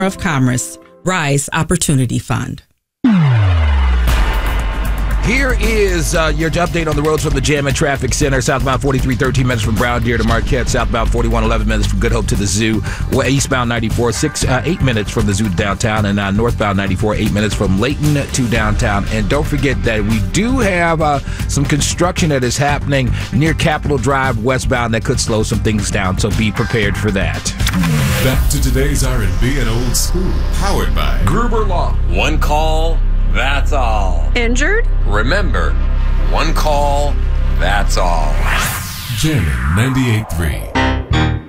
of Commerce RISE Opportunity Fund. Here is your update on the roads from the Jam and Traffic Center. Southbound 43, 13 minutes from Brown Deer to Marquette. Southbound 41, 11 minutes from Good Hope to the Zoo. Eastbound 94, 8 minutes from the Zoo to downtown. And northbound 94, 8 minutes from Layton to downtown. And don't forget that we do have some construction that is happening near Capitol Drive westbound that could slow some things down. So be prepared for that. Back to today's R&B and old school. Powered by Gruber Law. One call, that's all. Injured? Remember, one call, that's all. Jamming 98.3.